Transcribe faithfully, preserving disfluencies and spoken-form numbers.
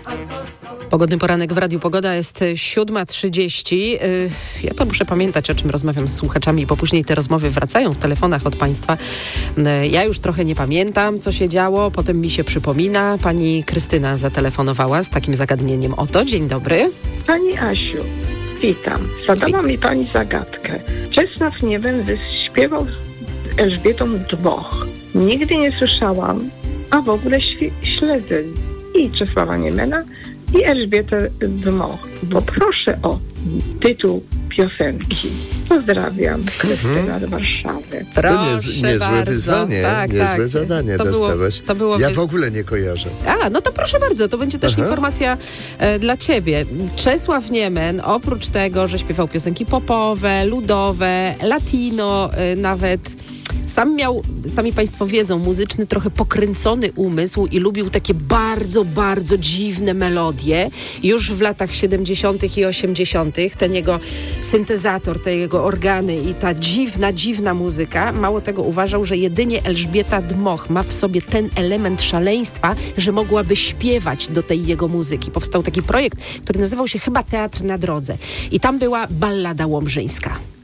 Pogodny poranek w Radiu Pogoda, jest siódma trzydzieści. Ja to muszę pamiętać, o czym rozmawiam z słuchaczami, bo później te rozmowy wracają w telefonach od Państwa. Ja już trochę nie pamiętam, co się działo, potem mi się przypomina. Pani Krystyna zatelefonowała z takim zagadnieniem. Oto, dzień dobry. Pani Asiu, witam. Zadała mi Pani zagadkę. Czesław Nieben śpiewał z Elżbietą Dmoch. Nigdy nie słyszałam, a w ogóle świ- śledzę i Czesława Niemena, i Elżbietę Dmoch. Poproszę o tytuł piosenki. Pozdrawiam. Krystyna z Warszawy. Proszę to nie, niezłe bardzo. wyzwanie, tak, niezłe tak. zadanie to dostałaś. Było, to było ja wy... w ogóle nie kojarzę. A, no to proszę bardzo, to będzie też Aha. informacja e, dla Ciebie. Czesław Niemen, oprócz tego, że śpiewał piosenki popowe, ludowe, latino, e, nawet sam miał, sami Państwo wiedzą, muzyczny, trochę pokręcony umysł i lubił takie bardzo, bardzo dziwne melodie. Już w latach siedemdziesiątych i osiemdziesiątych ten jego syntezator, te jego organy i ta dziwna, dziwna muzyka, mało tego uważał, że jedynie Elżbieta Dmoch ma w sobie ten element szaleństwa, że mogłaby śpiewać do tej jego muzyki. Powstał taki projekt, który nazywał się chyba Teatr na drodze. I tam była ballada łomżyńska.